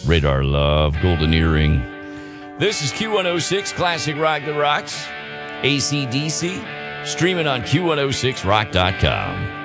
Radar Love, Golden Earring. This is Q106 Classic Rock that Rocks. AC/DC, streaming on Q106rock.com.